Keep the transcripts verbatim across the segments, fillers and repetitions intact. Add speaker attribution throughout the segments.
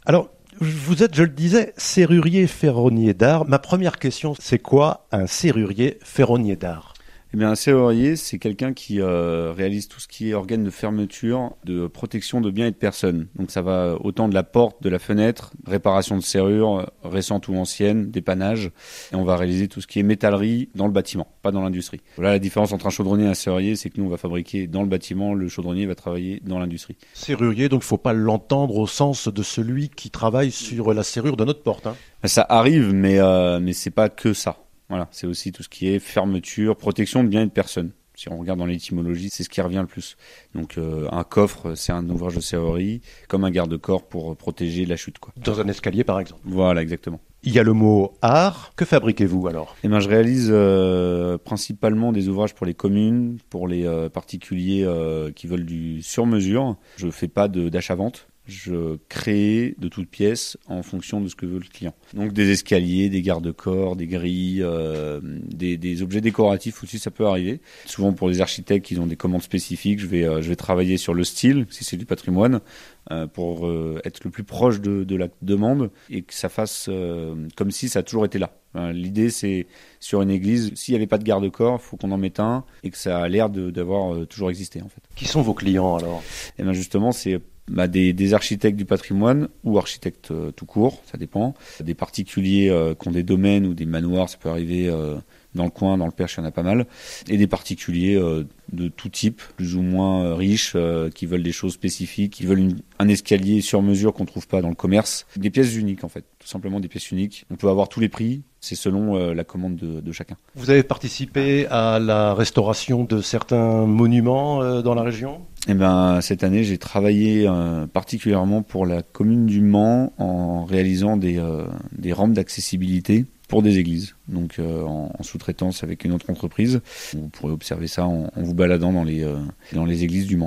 Speaker 1: Alors, vous êtes, je le disais, serrurier ferronnier d'art. Ma première question, c'est quoi un serrurier ferronnier d'art ?
Speaker 2: Eh bien, un serrurier, c'est quelqu'un qui euh, réalise tout ce qui est organe de fermeture, de protection de biens et de personnes. Donc ça va autant de la porte, de la fenêtre, réparation de serrures, récentes ou anciennes, dépannage. Et on va réaliser tout ce qui est métallerie dans le bâtiment, pas dans l'industrie. Voilà la différence entre un chaudronnier et un serrurier, c'est que nous on va fabriquer dans le bâtiment, le chaudronnier va travailler dans l'industrie.
Speaker 1: Serrurier, donc il ne faut pas l'entendre au sens de celui qui travaille sur la serrure de notre porte. Hein.
Speaker 2: Ça arrive, mais, euh, mais c'est pas que ça. Voilà, c'est aussi tout ce qui est fermeture, protection de biens et de personnes. Si on regarde dans l'étymologie, c'est ce qui revient le plus. Donc euh, un coffre, c'est un ouvrage de serrurerie, comme un garde-corps pour protéger la chute, quoi.
Speaker 1: Dans un escalier, par exemple.
Speaker 2: Voilà, exactement.
Speaker 1: Il y a le mot art. Que fabriquez-vous alors ?
Speaker 2: Eh ben, je réalise euh, principalement des ouvrages pour les communes, pour les euh, particuliers euh, qui veulent du sur-mesure. Je fais pas de, d'achat-vente. Je crée de toutes pièces en fonction de ce que veut le client. Donc des escaliers, des garde-corps, des grilles, euh, des, des objets décoratifs aussi, ça peut arriver. Souvent pour les architectes qui ont des commandes spécifiques, je vais, euh, je vais travailler sur le style, si c'est du patrimoine, euh, pour euh, être le plus proche de, de la demande et que ça fasse euh, comme si ça a toujours été là. Euh, l'idée, c'est sur une église, s'il n'y avait pas de garde-corps, il faut qu'on en mette un et que ça a l'air de, d'avoir euh, toujours existé en fait.
Speaker 1: Qui sont vos clients alors ?
Speaker 2: Et bien justement, c'est Bah des, des architectes du patrimoine ou architectes euh, tout court, ça dépend. Des particuliers euh, qui ont des domaines ou des manoirs, ça peut arriver euh, dans le coin, dans le Perche, il y en a pas mal. Et des particuliers euh, de tout type, plus ou moins euh, riches, euh, qui veulent des choses spécifiques, qui veulent une, un escalier sur mesure qu'on trouve pas dans le commerce. Des pièces uniques en fait, tout simplement des pièces uniques. On peut avoir tous les prix, c'est selon euh, la commande de, de chacun.
Speaker 1: Vous avez participé à la restauration de certains monuments euh, dans la région ?
Speaker 2: Eh ben, cette année, j'ai travaillé euh, particulièrement pour la commune du Mans en réalisant des, euh, des rampes d'accessibilité pour des églises, donc euh, en, en sous-traitance avec une autre entreprise. Vous pourrez observer ça en, en vous baladant dans les, euh, dans les églises du Mans.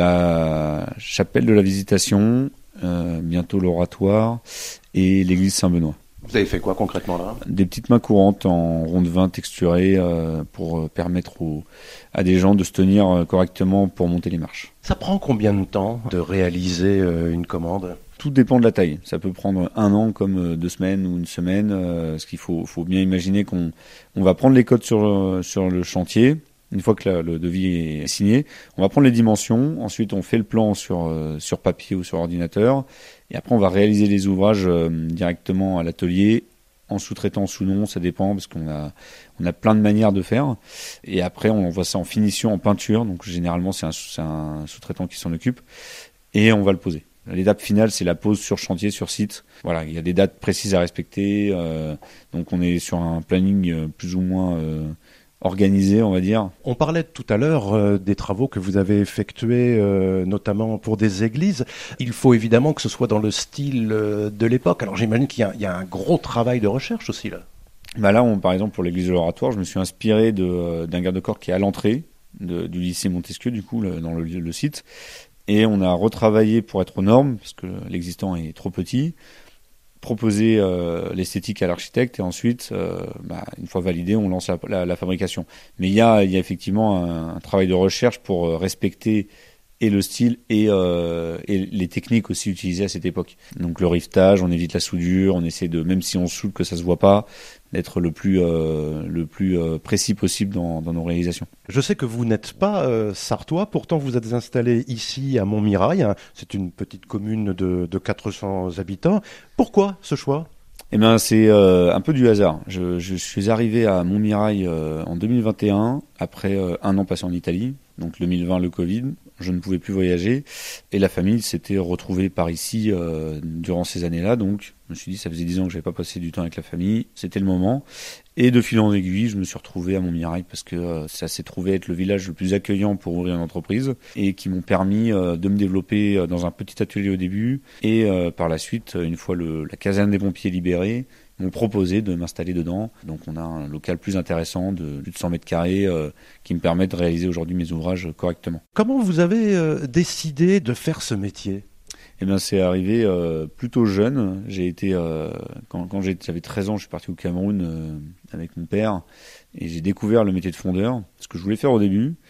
Speaker 2: La chapelle de la Visitation, euh, bientôt l'oratoire et l'église Saint-Benoît.
Speaker 1: Vous avez fait quoi concrètement là ?
Speaker 2: Des petites mains courantes en rond de vin texturé euh, pour permettre aux, à des gens de se tenir correctement pour monter les marches.
Speaker 1: Ça prend combien de temps de réaliser euh, une commande ?
Speaker 2: Tout dépend de la taille. Ça peut prendre un an comme deux semaines ou une semaine. Euh, parce qu'il faut, faut bien imaginer qu'on on va prendre les codes sur, sur le chantier. Une fois que la, le devis est signé, on va prendre les dimensions. Ensuite, on fait le plan sur, euh, sur papier ou sur ordinateur. Et après, on va réaliser les ouvrages euh, directement à l'atelier, en sous-traitance ou non, ça dépend, parce qu'on a, on a plein de manières de faire. Et après, on envoie ça en finition, en peinture. Donc, généralement, c'est un, c'est un sous-traitant qui s'en occupe. Et on va le poser. L'étape finale, c'est la pose sur chantier, sur site. Voilà, il y a des dates précises à respecter. Euh, donc, on est sur un planning euh, plus ou moins euh, organisé, on va dire.
Speaker 1: On parlait tout à l'heure euh, des travaux que vous avez effectués, euh, notamment pour des églises. Il faut évidemment que ce soit dans le style euh, de l'époque. Alors j'imagine qu'il y a, il y a un gros travail de recherche aussi là.
Speaker 2: Bah là, on, par exemple, pour l'église de l'Oratoire, je me suis inspiré de, d'un garde-corps qui est à l'entrée de, du lycée Montesquieu, du coup, le, dans le, le site. Et on a retravaillé pour être aux normes, parce que l'existant est trop petit. Proposer euh, l'esthétique à l'architecte et ensuite, euh, bah, une fois validé, on lance la, la, la fabrication. Mais il y a, il y a effectivement un, un travail de recherche pour euh, respecter et le style et, euh, et les techniques aussi utilisées à cette époque. Donc le rivetage, on évite la soudure, on essaie de, même si on soude que ça se voit pas, d'être le plus euh, le plus euh, précis possible dans, dans nos réalisations.
Speaker 1: Je sais que vous n'êtes pas euh, sartois, pourtant vous êtes installé ici à Montmirail. Hein. C'est une petite commune de, de quatre cents habitants. Pourquoi ce choix ?
Speaker 2: Eh ben c'est euh, un peu du hasard. Je, je suis arrivé à Montmirail euh, en deux mille vingt et un, après euh, un an passé en Italie, donc deux mille vingt le Covid. Je ne pouvais plus voyager et la famille s'était retrouvée par ici euh, durant ces années-là. Donc je me suis dit, ça faisait dix ans que je n'avais pas passé du temps avec la famille, c'était le moment. Et de fil en aiguille, je me suis retrouvé à Montmirail parce que euh, ça s'est trouvé être le village le plus accueillant pour ouvrir une entreprise et qui m'ont permis euh, de me développer euh, dans un petit atelier au début et euh, par la suite, une fois le, la caserne des pompiers libérée, m'ont proposé de m'installer dedans. Donc on a un local plus intéressant de plus de cent mètres carrés euh, qui me permet de réaliser aujourd'hui mes ouvrages correctement.
Speaker 1: Comment vous avez euh, décidé de faire ce métier ?
Speaker 2: Eh bien, c'est arrivé euh, plutôt jeune. J'ai été euh, quand, quand j'avais treize ans, je suis parti au Cameroun euh, avec mon père et j'ai découvert le métier de fondeur, ce que je voulais faire au début.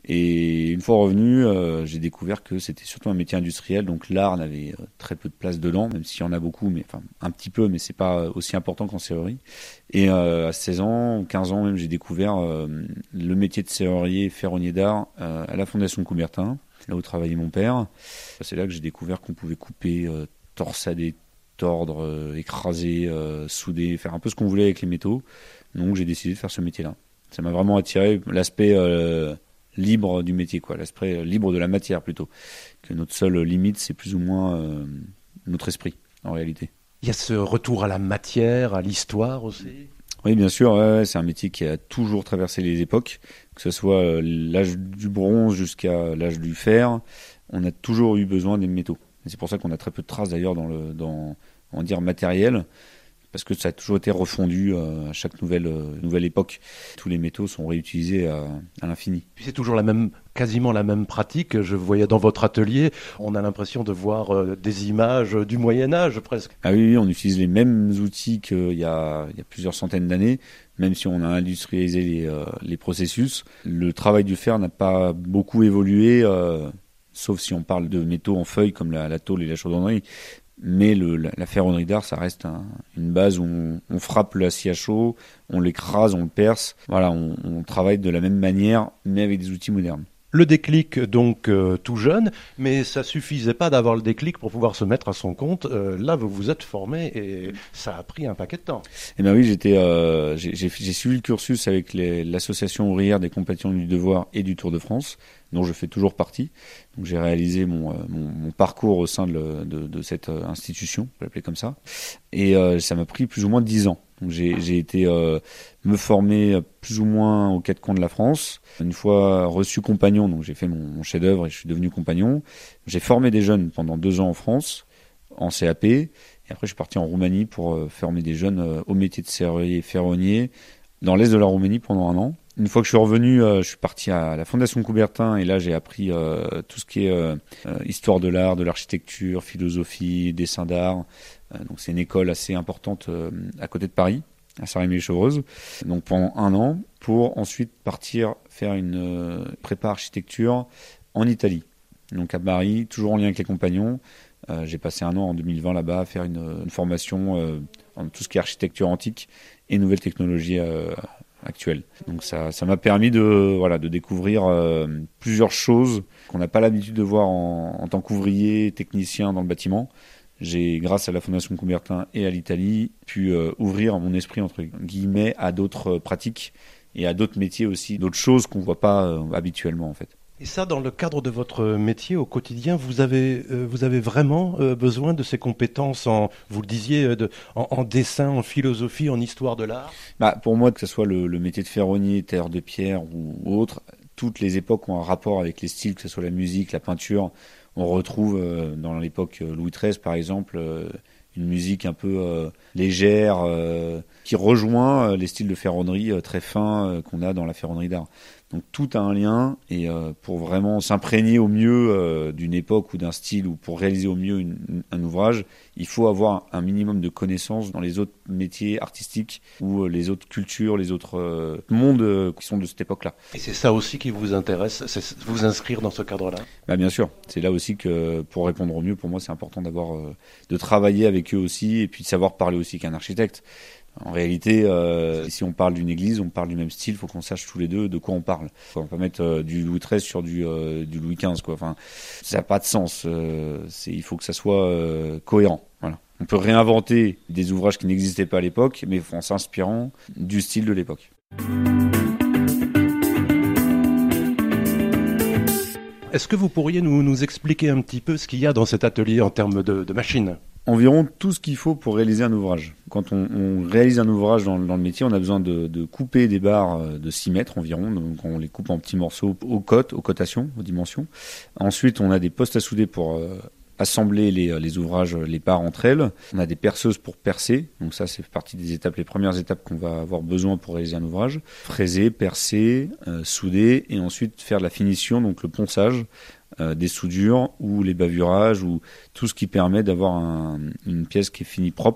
Speaker 2: Et une fois revenu, euh, j'ai découvert que c'était surtout un métier industriel, donc l'art n'avait euh, très peu de place dedans, même s'il y en a beaucoup, mais enfin un petit peu, mais c'est pas aussi important qu'en serrurerie. Et euh, à seize ans, quinze ans même, j'ai découvert euh, le métier de serrurier ferronnier d'art euh, à la Fondation Coubertin, là où travaillait mon père. C'est là que j'ai découvert qu'on pouvait couper, euh, torsader, tordre, euh, écraser, euh, souder, faire un peu ce qu'on voulait avec les métaux. Donc j'ai décidé de faire ce métier-là. Ça m'a vraiment attiré, l'aspect euh, libre du métier, quoi, l'aspect libre de la matière plutôt. Que notre seule limite, c'est plus ou moins euh, notre esprit, en réalité.
Speaker 1: Il y a ce retour à la matière, à l'histoire aussi.
Speaker 2: Oui, bien sûr, ouais, ouais, c'est un métier qui a toujours traversé les époques, que ce soit euh, l'âge du bronze jusqu'à l'âge du fer. On a toujours eu besoin des métaux. Et c'est pour ça qu'on a très peu de traces d'ailleurs dans le dans on va dire matériel, parce que ça a toujours été refondu euh, à chaque nouvelle euh, nouvelle époque. Tous les métaux sont réutilisés à, à l'infini.
Speaker 1: Puis c'est toujours la même, quasiment la même pratique. Je voyais dans votre atelier, on a l'impression de voir euh, des images du Moyen Âge presque.
Speaker 2: Ah oui, oui, on utilise les mêmes outils qu'il y a, il y a plusieurs centaines d'années, même si on a industrialisé les, euh, les processus. Le travail du fer n'a pas beaucoup évolué, euh, sauf si on parle de métaux en feuilles comme la, la tôle et la chaudronnerie. Mais le, la, la ferronnerie d'art, ça reste un, une base où on, on frappe l'acier à chaud, on l'écrase, on le perce. Voilà, on, on travaille de la même manière, mais avec des outils modernes.
Speaker 1: Le déclic, donc, euh, tout jeune, mais ça suffisait pas d'avoir le déclic pour pouvoir se mettre à son compte. Euh, là, vous vous êtes formé et ça a pris un paquet de temps.
Speaker 2: Eh ben oui, j'étais, euh, j'ai, j'ai, j'ai suivi le cursus avec les, l'association ouvrière des compagnons du devoir et du Tour de France, dont je fais toujours partie. Donc j'ai réalisé mon, euh, mon, mon parcours au sein de, le, de, de cette euh, institution, je vais l'appeler comme ça, et euh, ça m'a pris plus ou moins dix ans. Donc j'ai, j'ai été euh, me former plus ou moins aux quatre coins de la France. Une fois reçu compagnon, donc j'ai fait mon, mon chef-d'œuvre et je suis devenu compagnon. J'ai formé des jeunes pendant deux ans en France, en C A P, et après je suis parti en Roumanie pour euh, former des jeunes euh, au métier de serrurier et ferronnier dans l'est de la Roumanie pendant un an. Une fois que je suis revenu, euh, je suis parti à la Fondation Coubertin et là j'ai appris euh, tout ce qui est euh, euh, histoire de l'art, de l'architecture, philosophie, dessin d'art. Euh, donc c'est une école assez importante euh, à côté de Paris, à Saint-Rémy-les-Chevreuse. Donc pendant un an, pour ensuite partir faire une euh, prépa architecture en Italie. Donc à Paris, toujours en lien avec les compagnons. Euh, j'ai passé un an en deux mille vingt là-bas à faire une, une formation euh, en tout ce qui est architecture antique et nouvelles technologies euh, actuelles. Donc ça, ça m'a permis de, voilà, de découvrir euh, plusieurs choses qu'on n'a pas l'habitude de voir en, en tant qu'ouvrier, technicien dans le bâtiment. J'ai, grâce à la Fondation Coubertin et à l'Italie, pu euh, ouvrir mon esprit, entre guillemets, à d'autres euh, pratiques et à d'autres métiers aussi, d'autres choses qu'on ne voit pas euh, habituellement en fait.
Speaker 1: Et ça, dans le cadre de votre métier au quotidien, vous avez, euh, vous avez vraiment euh, besoin de ces compétences en, vous le disiez, euh, de, en, en dessin, en philosophie, en histoire de l'art?
Speaker 2: Bah, pour moi, que ce soit le, le métier de ferronnier, tailleur de pierre ou, ou autre, toutes les époques ont un rapport avec les styles, que ce soit la musique, la peinture. On retrouve euh, dans l'époque Louis treize, par exemple, euh, une musique un peu euh, légère euh, qui rejoint euh, les styles de ferronnerie euh, très fins euh, qu'on a dans la ferronnerie d'art. Donc tout a un lien et euh, pour vraiment s'imprégner au mieux euh, d'une époque ou d'un style ou pour réaliser au mieux une, un ouvrage, il faut avoir un minimum de connaissances dans les autres métiers artistiques ou euh, les autres cultures, les autres euh, mondes euh, qui sont de cette époque-là.
Speaker 1: Et c'est ça aussi qui vous intéresse, c'est vous inscrire dans ce cadre-là?
Speaker 2: Bah bien sûr, c'est là aussi que pour répondre au mieux, pour moi c'est important d'avoir euh, de travailler avec eux aussi et puis de savoir parler aussi qu'un architecte. En réalité, euh, si on parle d'une église, on parle du même style, il faut qu'on sache tous les deux de quoi on parle. On va pas mettre euh, du Louis treize sur du, euh, du Louis quinze, quoi. Enfin, ça n'a pas de sens. Euh, c'est, il faut que ça soit euh, cohérent. Voilà. On peut réinventer des ouvrages qui n'existaient pas à l'époque, mais en s'inspirant du style de l'époque.
Speaker 1: Est-ce que vous pourriez nous, nous expliquer un petit peu ce qu'il y a dans cet atelier en termes de, de machines?
Speaker 2: Environ tout ce qu'il faut pour réaliser un ouvrage. Quand on, on réalise un ouvrage dans, dans le métier, on a besoin de, de couper des barres de six mètres environ. Donc on les coupe en petits morceaux aux cotes, aux cotations, aux dimensions. Ensuite, on a des postes à souder pour euh, assembler les, les ouvrages, les parts entre elles. On a des perceuses pour percer. Donc ça, c'est partie des étapes, les premières étapes qu'on va avoir besoin pour réaliser un ouvrage. Fraiser, percer, euh, souder et ensuite faire la finition, donc le ponçage. Euh, des soudures ou les bavurages ou tout ce qui permet d'avoir un, une pièce qui est finie propre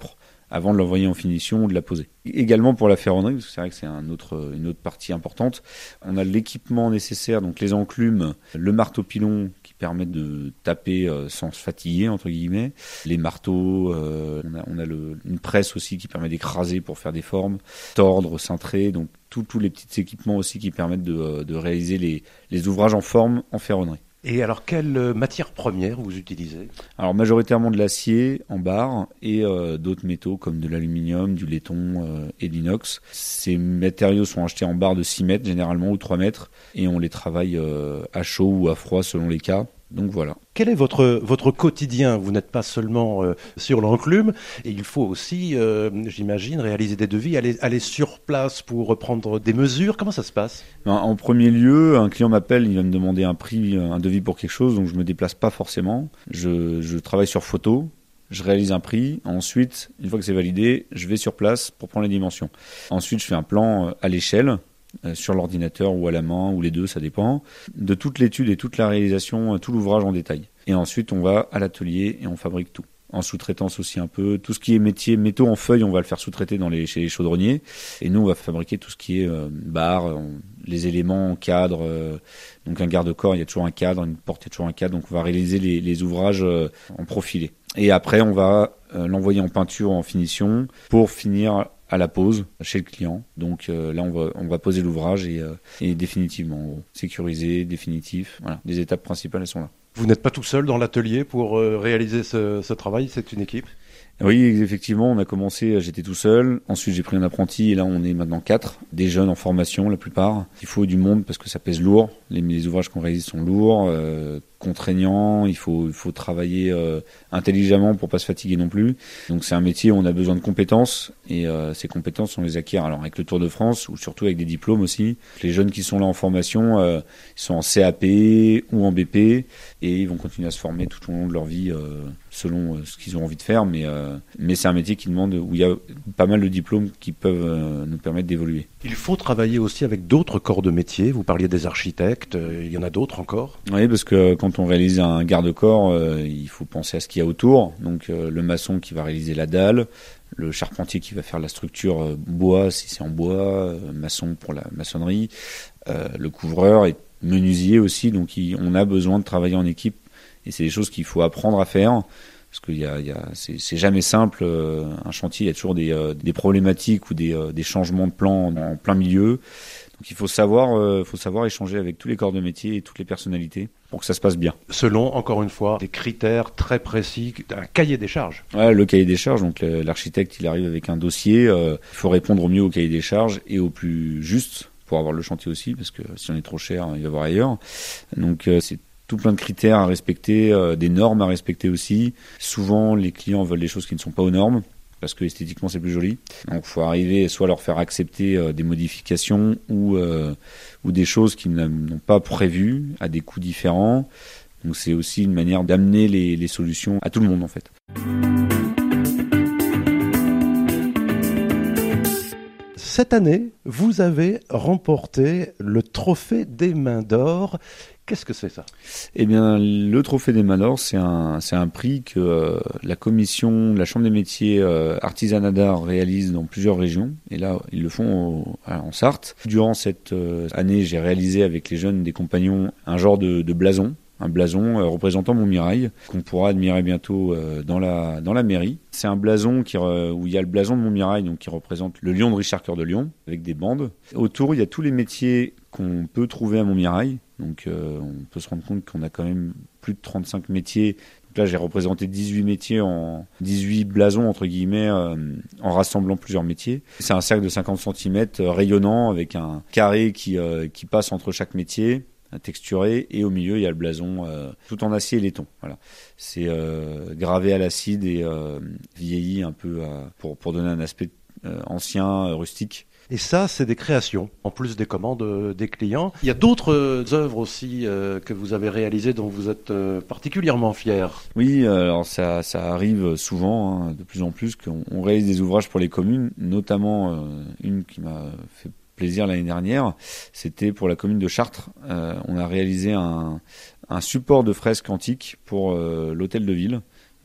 Speaker 2: avant de l'envoyer en finition ou de la poser. Également pour la ferronnerie, parce que c'est vrai que c'est un autre, une autre partie importante, on a l'équipement nécessaire, donc les enclumes, le marteau-pilon qui permet de taper euh, sans se fatiguer, entre guillemets, les marteaux, euh, on a, on a le, une presse aussi qui permet d'écraser pour faire des formes, tordre, cintrer, donc tous les petits équipements aussi qui permettent de, de réaliser les, les ouvrages en forme en ferronnerie.
Speaker 1: Et alors, quelle matière première vous utilisez ?
Speaker 2: Alors, majoritairement de l'acier en barre et euh, d'autres métaux comme de l'aluminium, du laiton euh, et de l'inox. Ces matériaux sont achetés en barre de six mètres généralement ou trois mètres et on les travaille euh, à chaud ou à froid selon les cas. Donc voilà.
Speaker 1: Quel est votre, votre quotidien ? Vous n'êtes pas seulement euh, sur l'enclume, et il faut aussi, euh, j'imagine, réaliser des devis, aller, aller sur place pour prendre des mesures. Comment ça se passe ?
Speaker 2: En, en premier lieu, un client m'appelle, il va me demander un prix, un devis pour quelque chose, donc je me déplace pas forcément. Je, je travaille sur photo, je réalise un prix. Ensuite, une fois que c'est validé, je vais sur place pour prendre les dimensions. Ensuite, je fais un plan à l'échelle, sur l'ordinateur ou à la main, ou les deux, ça dépend, de toute l'étude et toute la réalisation, tout l'ouvrage en détail. Et ensuite, on va à l'atelier et on fabrique tout. En sous-traitance aussi un peu. Tout ce qui est métier, métaux en feuille, on va le faire sous-traiter dans les, chez les chaudronniers. Et nous, on va fabriquer tout ce qui est euh, barre, euh, les éléments, cadre. Euh, donc un garde-corps, il y a toujours un cadre, une porte, il y a toujours un cadre. Donc on va réaliser les, les ouvrages euh, en profilé. Et après, on va euh, l'envoyer en peinture, en finition, pour finir à la pose chez le client. Donc euh, là, on va, on va poser l'ouvrage et, euh, et définitivement, en gros, sécurisé, définitif. Voilà, les étapes principales, elles sont là.
Speaker 1: Vous n'êtes pas tout seul dans l'atelier pour euh, réaliser ce, ce travail, c'est une équipe ?
Speaker 2: Oui, effectivement, on a commencé, j'étais tout seul. Ensuite, j'ai pris un apprenti et là, on est maintenant quatre. Des jeunes en formation, la plupart. Il faut du monde parce que ça pèse lourd. Les, les ouvrages qu'on réalise sont lourds, euh, contraignants. Il faut, il faut travailler euh, intelligemment pour pas se fatiguer non plus. Donc, c'est un métier où on a besoin de compétences et euh, ces compétences, on les acquiert alors avec le Tour de France ou surtout avec des diplômes aussi. Les jeunes qui sont là en formation, euh, ils sont en C A P ou en B P et ils vont continuer à se former tout au long de leur vie euh, selon euh, ce qu'ils ont envie de faire. Mais euh, mais c'est un métier qui demande où il y a pas mal de diplômes qui peuvent euh, nous permettre d'évoluer.
Speaker 1: Il faut travailler aussi avec d'autres corps de métier. Vous parliez des architectes, euh, il y en a d'autres encore ?
Speaker 2: Oui, parce que quand on réalise un garde-corps, euh, il faut penser à ce qu'il y a autour. Donc euh, le maçon qui va réaliser la dalle, le charpentier qui va faire la structure euh, bois si c'est en bois, euh, maçon pour la maçonnerie, euh, le couvreur et menuisier aussi. Donc il, on a besoin de travailler en équipe et c'est des choses qu'il faut apprendre à faire. Parce que y a, y a, c'est, c'est jamais simple, euh, un chantier, il y a toujours des, euh, des problématiques ou des, euh, des changements de plan en, en plein milieu. Donc il faut savoir, euh, faut savoir échanger avec tous les corps de métier et toutes les personnalités pour que ça se passe bien.
Speaker 1: Selon, encore une fois, des critères très précis, un cahier des charges.
Speaker 2: Ouais, le cahier des charges, donc l'architecte il arrive avec un dossier, euh, il faut répondre au mieux au cahier des charges et au plus juste pour avoir le chantier aussi, parce que si on est trop cher, il va y avoir ailleurs. Donc euh, c'est tout plein de critères à respecter, euh, des normes à respecter aussi. Souvent, les clients veulent des choses qui ne sont pas aux normes, parce que esthétiquement, c'est plus joli. Donc, il faut arriver soit à leur faire accepter euh, des modifications ou, euh, ou des choses qu'ils n'ont pas prévues à des coûts différents. Donc, c'est aussi une manière d'amener les, les solutions à tout le monde, en fait.
Speaker 1: Cette année, vous avez remporté le Trophée des Mains d'Or. Qu'est-ce que c'est ça ?
Speaker 2: Eh bien, le Trophée des Mains d'Or, c'est un, c'est un prix que euh, la commission, la Chambre des métiers euh, artisanat d'art réalise dans plusieurs régions. Et là, ils le font au, en Sarthe. Durant cette euh, année, j'ai réalisé avec les jeunes des compagnons un genre de, de blason. Un blason euh, représentant Montmirail, qu'on pourra admirer bientôt euh, dans la dans la mairie. C'est un blason qui, euh, où il y a le blason de Montmirail, donc qui représente le lion de Richard Cœur de Lion, avec des bandes. Autour, il y a tous les métiers qu'on peut trouver à Montmirail. Donc euh, on peut se rendre compte qu'on a quand même plus de trente-cinq métiers. Donc là, j'ai représenté dix-huit métiers en dix-huit blasons, entre guillemets, euh, en rassemblant plusieurs métiers. C'est un cercle de cinquante centimètres euh, rayonnant, avec un carré qui, euh, qui passe entre chaque métier, texturé, et au milieu il y a le blason euh, tout en acier et laiton. Voilà, c'est euh, gravé à l'acide et euh, vieilli un peu euh, pour pour donner un aspect euh, ancien, euh, rustique.
Speaker 1: Et ça, c'est des créations, en plus des commandes euh, des clients. Il y a d'autres euh, œuvres aussi euh, que vous avez réalisées dont vous êtes euh, particulièrement fiers.
Speaker 2: Oui, alors ça ça arrive souvent, hein, de plus en plus, qu'on on réalise des ouvrages pour les communes, notamment euh, une qui m'a fait plaisir l'année dernière, c'était pour la commune de Chartres. Euh, on a réalisé un, un support de fresque antique pour euh, l'hôtel de ville,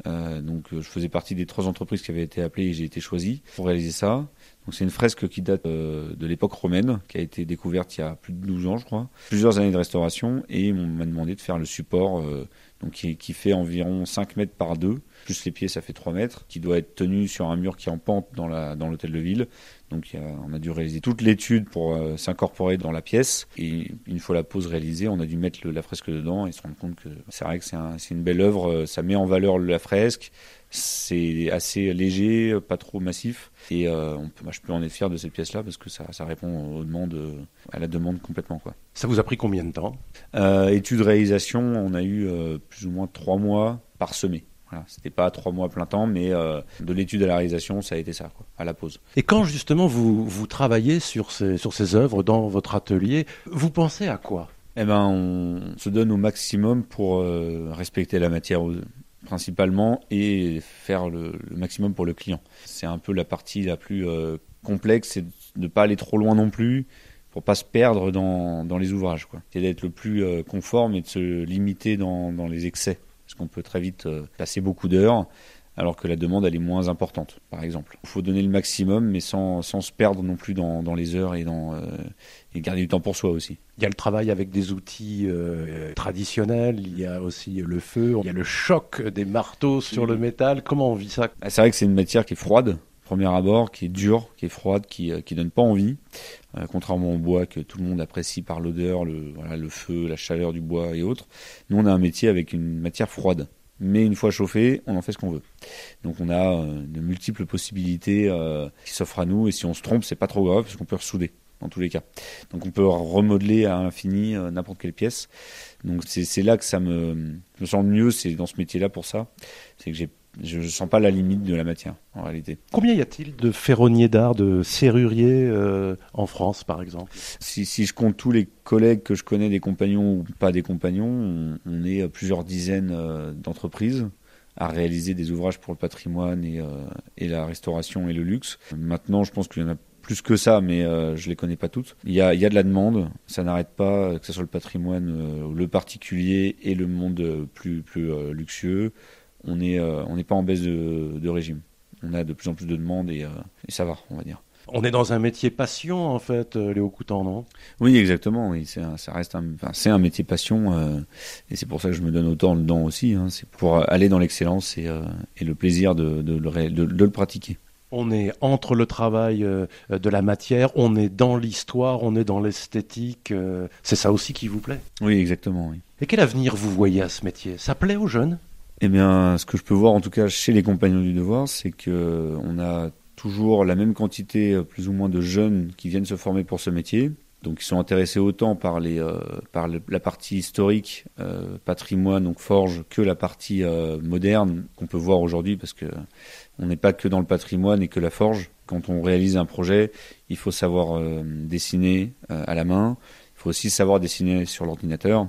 Speaker 2: Euh, donc je faisais partie des trois entreprises qui avaient été appelées et j'ai été choisi pour réaliser ça. Donc c'est une fresque qui date euh, de l'époque romaine, qui a été découverte il y a plus de douze ans, je crois. Plusieurs années de restauration et on m'a demandé de faire le support euh, donc qui, qui fait environ cinq mètres par deux, plus les pieds ça fait trois mètres, qui doit être tenu sur un mur qui est en pente dans, la, dans l'hôtel de ville. Donc il y a, on a dû réaliser toute l'étude pour euh, s'incorporer dans la pièce et une fois la pose réalisée, on a dû mettre le, la fresque dedans et se rendre compte que c'est vrai que c'est, un, c'est une belle œuvre, ça met en valeur la fresque. C'est assez léger, pas trop massif et euh, on peut, bah, je peux en être fier de cette pièce-là parce que ça, ça répond aux demandes, à la demande complètement, quoi.
Speaker 1: Ça vous a pris combien de temps ?
Speaker 2: euh, Étude réalisation, on a eu euh, plus ou moins trois mois par semée. Voilà, c'était pas trois mois plein temps, mais euh, de l'étude à la réalisation, ça a été ça, quoi, à la pause.
Speaker 1: Et quand justement vous, vous travaillez sur ces, sur ces œuvres dans votre atelier, vous pensez à quoi ?
Speaker 2: Eh ben, on se donne au maximum pour euh, respecter la matière principalement et faire le, le maximum pour le client. C'est un peu la partie la plus euh, complexe, c'est de ne pas aller trop loin non plus pour pas se perdre dans, dans les ouvrages, quoi. C'est d'être le plus euh, conforme et de se limiter dans, dans les excès. Parce qu'on peut très vite euh, passer beaucoup d'heures alors que la demande elle est moins importante, par exemple. Il faut donner le maximum mais sans, sans se perdre non plus dans, dans les heures et, dans, euh, et garder du temps pour soi aussi.
Speaker 1: Il y a le travail avec des outils euh, traditionnels, il y a aussi le feu, il y a le choc des marteaux sur le métal. Comment on vit ça ?
Speaker 2: Ah, c'est vrai que c'est une matière qui est froide, premier abord, qui est dure, qui est froide, qui euh, qui donne pas envie. Euh, contrairement au bois que tout le monde apprécie par l'odeur, le, voilà, le feu, la chaleur du bois et autres. Nous, on a un métier avec une matière froide. Mais une fois chauffé, on en fait ce qu'on veut. Donc on a euh, de multiples possibilités euh, qui s'offrent à nous. Et si on se trompe, c'est pas trop grave parce qu'on peut ressouder dans tous les cas. Donc on peut remodeler à l'infini euh, n'importe quelle pièce. Donc c'est, c'est là que ça me, me sent le mieux, c'est dans ce métier-là pour ça. C'est que j'ai je ne sens pas la limite de la matière, en réalité.
Speaker 1: Combien y a-t-il de ferronniers d'art, de serruriers euh, en France, par exemple ?
Speaker 2: si, si je compte tous les collègues que je connais, des compagnons ou pas des compagnons, on, on est plusieurs dizaines euh, d'entreprises à réaliser des ouvrages pour le patrimoine et, euh, et la restauration et le luxe. Maintenant, je pense qu'il y en a plus que ça, mais euh, je les connais pas toutes. Il y a, il y a de la demande, ça n'arrête pas, que ce soit le patrimoine, euh, le particulier et le monde plus, plus euh, luxueux. On n'est euh, on n'est pas en baisse de, de régime. On a de plus en plus de demandes et, euh, et ça va, on va dire.
Speaker 1: On est dans un métier passion, en fait, euh, Léo Coutan, non ?
Speaker 2: Oui, exactement. Oui, c'est un, ça reste un, enfin, c'est un métier passion euh, et c'est pour ça que je me donne autant dedans aussi. Hein, c'est pour aller dans l'excellence et, euh, et le plaisir de, de, de, de, de le pratiquer.
Speaker 1: On est entre le travail euh, de la matière, on est dans l'histoire, on est dans l'esthétique. Euh, c'est ça aussi qui vous plaît ?
Speaker 2: Oui, exactement. Oui.
Speaker 1: Et quel avenir vous voyez à ce métier ? Ça plaît aux jeunes ?
Speaker 2: Eh bien, ce que je peux voir, en tout cas chez les Compagnons du Devoir, c'est que on a toujours la même quantité, plus ou moins, de jeunes qui viennent se former pour ce métier. Donc, ils sont intéressés autant par les, euh, par le, la partie historique, euh, patrimoine, donc forge, que la partie euh, moderne qu'on peut voir aujourd'hui, parce que on n'est pas que dans le patrimoine et que la forge. Quand on réalise un projet, il faut savoir euh, dessiner euh, à la main. Il faut aussi savoir dessiner sur l'ordinateur.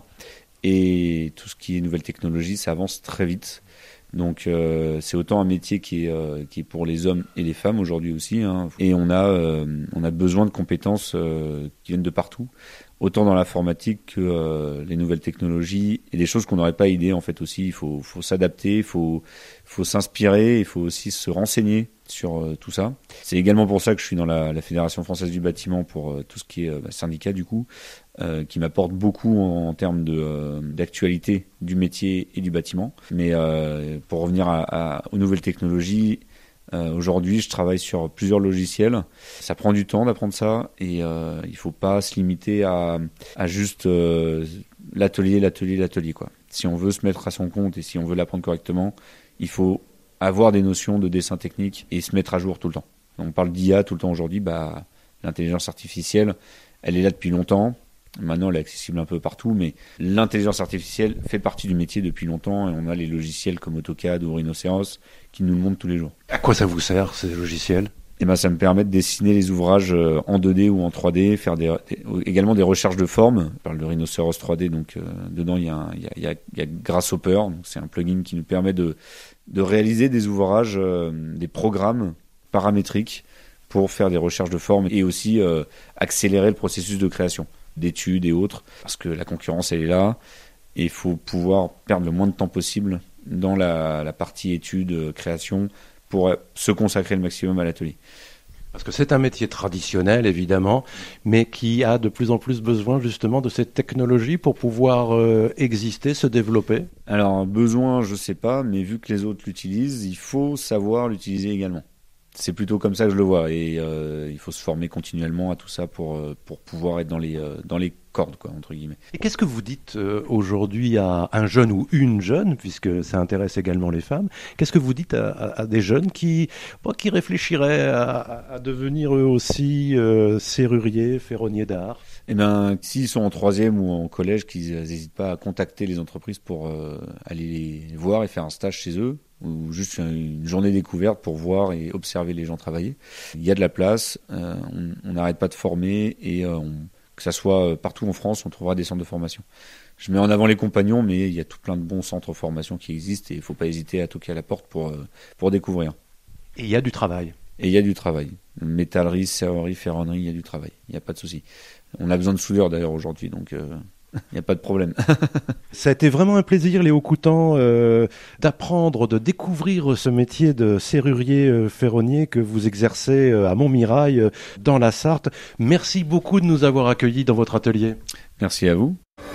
Speaker 2: Et tout ce qui est nouvelle technologie, ça avance très vite. Donc euh, c'est autant un métier qui est, euh, qui est pour les hommes et les femmes aujourd'hui aussi. Hein. Et on a, euh, on a besoin de compétences euh, qui viennent de partout, autant dans l'informatique que euh, les nouvelles technologies et des choses qu'on n'aurait pas idée en fait aussi. Il faut, faut s'adapter, il faut, faut s'inspirer, il faut aussi se renseigner sur euh, tout ça. C'est également pour ça que je suis dans la, la Fédération française du bâtiment pour euh, tout ce qui est euh, syndicat du coup. Euh, qui m'apporte beaucoup en, en termes de, euh, d'actualité du métier et du bâtiment. Mais euh, pour revenir à, à, aux nouvelles technologies, euh, aujourd'hui je travaille sur plusieurs logiciels. Ça prend du temps d'apprendre ça et euh, il ne faut pas se limiter à, à juste euh, l'atelier, l'atelier, l'atelier, quoi. Si on veut se mettre à son compte et si on veut l'apprendre correctement, il faut avoir des notions de dessin technique et se mettre à jour tout le temps. On parle d'I A tout le temps aujourd'hui, bah, l'intelligence artificielle, elle est là depuis longtemps. Maintenant, elle est accessible un peu partout, mais l'intelligence artificielle fait partie du métier depuis longtemps et on a les logiciels comme AutoCAD ou Rhinoceros qui nous le montrent tous les jours.
Speaker 1: À quoi ça vous sert, ces logiciels ?
Speaker 2: Eh ben, ça me permet de dessiner les ouvrages en deux D ou en trois D, faire des, des, également des recherches de forme. Je parle de Rhinoceros trois D, donc euh, dedans il y a, un, il y a, il y a, il y a Grasshopper, donc c'est un plugin qui nous permet de, de réaliser des ouvrages, euh, des programmes paramétriques pour faire des recherches de forme et aussi euh, accélérer le processus de création, d'études et autres, parce que la concurrence elle est là et il faut pouvoir perdre le moins de temps possible dans la, la partie études, euh, création, pour se consacrer le maximum à l'atelier.
Speaker 1: Parce que c'est un métier traditionnel, évidemment, mais qui a de plus en plus besoin justement de cette technologie pour pouvoir euh, exister, se développer.
Speaker 2: Alors, besoin, je sais pas, mais vu que les autres l'utilisent, il faut savoir l'utiliser également. C'est plutôt comme ça que je le vois, et euh, il faut se former continuellement à tout ça pour, euh, pour pouvoir être dans les, euh, dans les cordes, quoi, entre guillemets.
Speaker 1: Et qu'est-ce que vous dites euh, aujourd'hui à un jeune ou une jeune, puisque ça intéresse également les femmes, qu'est-ce que vous dites à, à, à des jeunes qui, bon, qui réfléchiraient à, à devenir eux aussi euh, serruriers, ferronniers d'art?
Speaker 2: Eh bien, s'ils sont en troisième ou en collège, qu'ils n'hésitent pas à contacter les entreprises pour euh, aller les voir et faire un stage chez eux, ou juste une journée découverte pour voir et observer les gens travailler. Il y a de la place, euh, on n'arrête pas de former, et euh, on, que ça soit partout en France, on trouvera des centres de formation. Je mets en avant les compagnons, mais il y a tout plein de bons centres de formation qui existent, et il ne faut pas hésiter à toquer à la porte pour, euh, pour découvrir.
Speaker 1: Et il y a du travail.
Speaker 2: Et il y a du travail. Métallerie, serrurerie, ferronnerie, il y a du travail. Il n'y a pas de souci. On a besoin de soudeurs d'ailleurs aujourd'hui, donc... Euh il n'y a pas de problème.
Speaker 1: Ça a été vraiment un plaisir, Léo Coutan, euh, d'apprendre, de découvrir ce métier de serrurier euh, ferronnier que vous exercez euh, à Montmirail, euh, dans la Sarthe. Merci beaucoup de nous avoir accueillis dans votre atelier.
Speaker 2: Merci à vous.